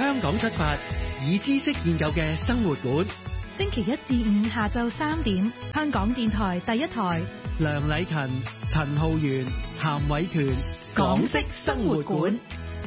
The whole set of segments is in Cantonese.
香港出發，以知識建構嘅生活館。 星期一至五下晝3點，香港電台第一台。 梁禮勤、陳浩源、譚偉權，港式生活館。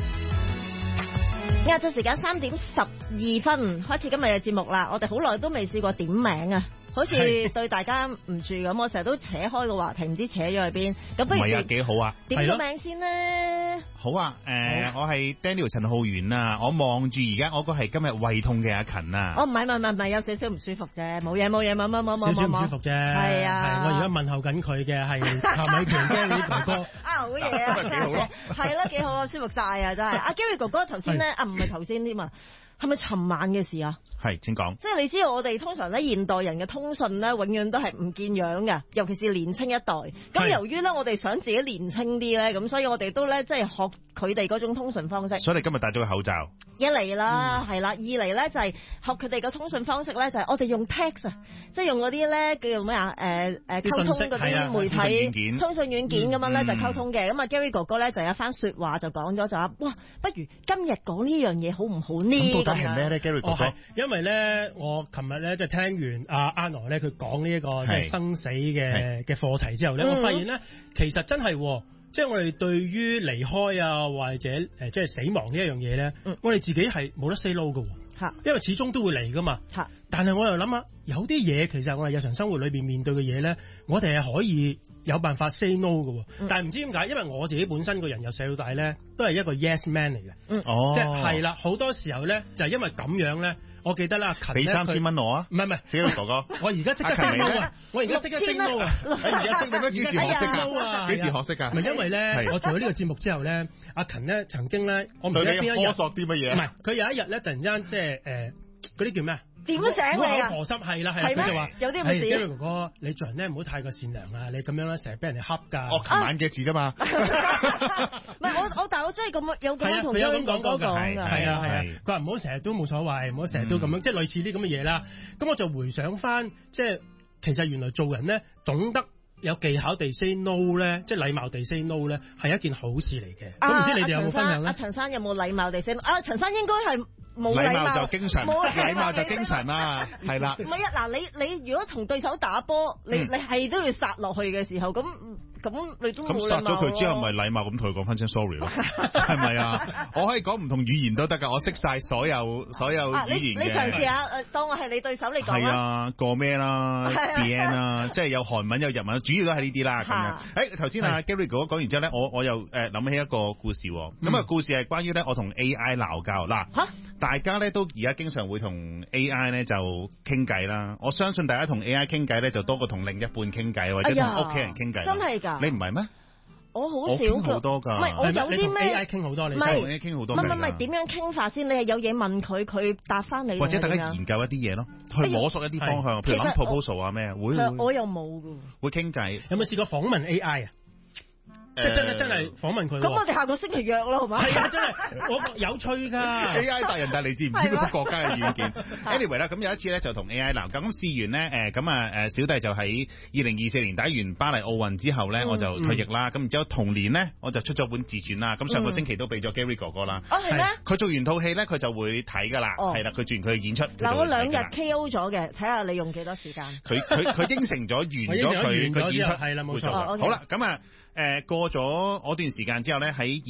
亞洲時間3點12分，開始今日嘅節目啦。我哋好耐都未試過點名啊，好似對大家唔住咁。我成日都扯開個話題，唔知扯咗去邊。咁不如唔係啊，幾好啊！ 點個名先呢？ 好啊，我係 Daniel 陳浩源啊。我望住而家我個係今日胃痛嘅阿勤啊。 哦，唔係，有少少唔舒服啫，冇嘢，冇， 少少唔舒服啫。 係啊， 我而家問候緊佢嘅係譚偉權 Gary 哥哥。 啊，好嘢啊， 幾好咯， 係啦，幾好啊，舒服晒啊，真係。阿 Gary 哥哥頭先咧，唔係頭先添啊。係咪尋晚嘅事啊？ 係，請講。 即係你知道我哋通常咧現代人嘅通訊咧，永遠都係唔見樣嘅，尤其是年青一代。咁由於咧我哋想自己年青啲咧，咁所以我哋都咧即係學佢哋嗰種通訊方式。 所以你今日戴咗個口罩。 一嚟啦，係啦；二嚟咧就係學佢哋嘅通訊方式咧，就係我哋用 text 啊，即係用嗰啲咧叫做咩啊？溝通嗰啲媒體通訊軟件咁樣咧就溝通嘅。咁啊 Gary 哥哥咧就有一番說話就講咗就話，哇，不如今日講呢樣嘢好唔好呢？ 係咩咧 Gary 哥哥？ 因為咧，我琴日咧即係聽完阿 Anna 咧佢講呢一個即係生死嘅課題之後咧，我發現咧其實真係即係我哋對於離開啊或者即係死亡呢一樣嘢咧，我哋自己係冇得 say no 㗎，因為始終都會嚟噶嘛。但係我又諗下，有啲嘢其實我哋日常生活裏邊面對嘅嘢咧，我哋係可以有辦法 say no 㗎。但係唔知點解，因為我自己本身個人由細到大咧，都係一個 yes man 嚟嘅。即係啦，好多時候咧就係因為咁樣咧。我記得啦，勤俾3000蚊我啊！ 唔係 ，Gary 哥哥， 我而家識得 say no 啊！我而家識得 say no 啊！ 而家識點樣？幾時學識㗎？幾時學識㗎？ 唔係因為咧，我做咗呢個節目之後咧，阿勤咧曾經咧，我唔記得邊一日， 科索啲乜嘢？ 唔係，佢有一日咧，突然間即係嗰啲叫咩啊？ 點醒你啊？ 婆心係啦， 佢就話有啲咁嘅事。 Gary 哥哥，你做人咧唔好太過善良啊！你咁樣咧成日俾人哋恰㗎。 我琴晚嘅事啫嘛。 唔係我，但係我真係咁有咁同 Gary 哥哥講㗎。 係啊。佢話唔好成日都冇所謂，唔好成日都咁樣，即係類似啲咁嘅嘢啦。咁我就回想翻，即係其實原來做人咧懂得有技巧地 say no 咧，即係禮貌地 say no 咧，係一件好事嚟嘅。咁唔知你哋有冇分享咧？ 阿陳生有冇禮貌地 say no？陳生應該係冇禮貌就經常，禮貌就經常啦，係啦。 唔係啊，嗱，你如果同對手打波，你係都要殺落去嘅時候，咁你都冇禮貌。 咁殺咗佢之後，咪禮貌咁同佢講翻聲 sorry 咯，係咪啊？我可以講唔同語言都得㗎，我識晒所有語言嘅。 你嘗試下，當我係你對手，你講。 係啊，過咩啦 ，bien 啦，即係有韓文有日文，主要都係呢啲啦。咁樣，頭先阿 Gary 哥哥講完之後咧，我又諗起一個故事。咁啊，故事係關於咧，我同 AI 鬧交嗱。大家咧都而家經常會同 AI 咧就傾偈啦。我相信大家同 AI 傾偈咧就多過同另一半傾偈，或者同屋企人傾偈。 真係㗎？ 你唔係咩？ 我好少傾好多㗎。 唔係我有啲咩 AI 傾好多，你唔係傾好多。唔係點樣傾法先？你係有嘢問佢，佢答翻你， 或者大家研究一啲嘢咯，去摸索一啲方向，譬如諗 proposal 啊咩？會我又冇㗎。 會傾偈。 有冇試過訪問 AI 啊？即係真係訪問佢。 咁我哋下個星期約咯，係嘛？ 係啊，真係我有趣㗎。 AI 達人，但係你知唔知嗰個國家嘅軟件？Anyway 啦，咁有一次咧就同 AI 鬧，咁試完咧小弟就喺2024年打完巴黎奧運之後咧，我就退役啦。咁然之後同年咧，我就出咗本自傳啦。咁上個星期都俾咗 Gary 哥哥啦。 係咩？ 佢做完套戲咧，佢就會睇㗎啦。係啦，佢做完佢嘅演出。 嗱，我2日 KO 咗嘅，睇下你用幾多時間。 佢應承咗完咗佢嘅演出。 係啦，冇錯。 好啦，咁過咗嗰段時間之後咧，喺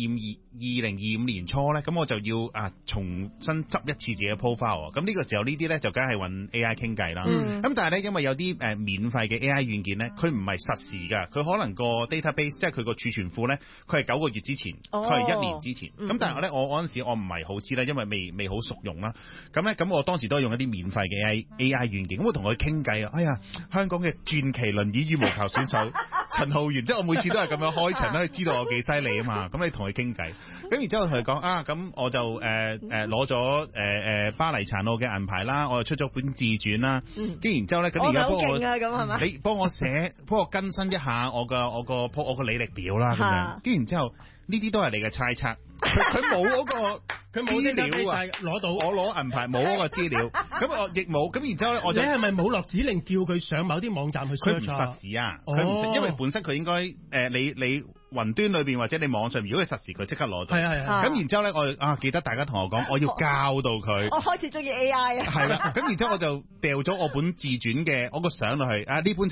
2025年初咧，咁我就要重新執一次自己嘅 profile。咁呢個時候呢啲咧就梗係揾 AI 傾偈啦。咁但係咧，因為有啲免費嘅 AI 軟件咧，佢唔係實時㗎，佢可能個 database 即係佢個儲存庫咧，佢係9個月之前，佢係1年之前。咁但係咧，我嗰陣時我唔係好知啦，因為未好熟用啦。咁我當時都係用一啲免費嘅 AI 軟件。咁我同佢傾偈啊，哎呀，香港嘅傳奇輪椅羽毛球選手陳浩源，即係我每次都係咁樣開場咧，知道我幾犀利啊嘛。咁你同佢傾偈，咁然之後同佢講咁我就攞咗巴黎殘奧嘅銀牌啦，我又出咗本自傳啦。跟然之後咧，咁而家你幫我寫，幫我更新一下我個履歷表啦，咁樣。跟然之後呢啲都係你嘅猜測，佢冇嗰個。佢冇資料啊！ 攞到我攞銀牌冇嗰個資料，咁我亦冇。咁然之後咧，我就你係咪冇落指令叫佢上某啲網站去 search？ 佢唔實時啊，佢唔實，因為本身佢應該你雲端裏邊或者你網上，如果佢實時佢即刻攞到。 係啊。 咁然之後咧，我記得大家同我講，我要教到佢。 我開始中意 AI 啊。 係啦，咁然之後我就掉咗我本自傳嘅我個相落去，呢本